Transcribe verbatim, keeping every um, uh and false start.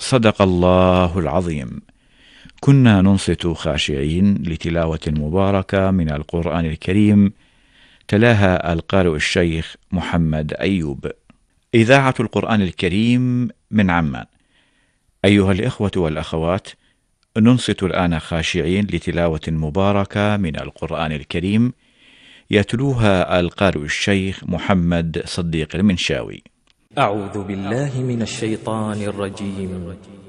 صدق الله العظيم. كنا ننصت خاشعين لتلاوة مباركة من القرآن الكريم، تلاها القارئ الشيخ محمد أيوب. إذاعة القرآن الكريم من عمان. أيها الإخوة والأخوات، ننصت الآن خاشعين لتلاوة مباركة من القرآن الكريم، يتلوها القارئ الشيخ محمد صديق المنشاوي. أعوذ بالله من الشيطان الرجيم.